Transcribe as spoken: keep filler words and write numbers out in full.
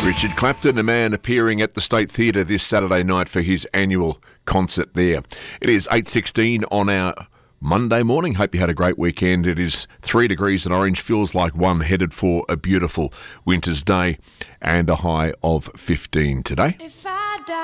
Richard Clapton, a man appearing at the State Theatre this Saturday night for his annual concert there. It is eight sixteen on our Monday morning. Hope you had a great weekend. It is three degrees and orange, feels like one, headed for a beautiful winter's day and a high of fifteen today. If I die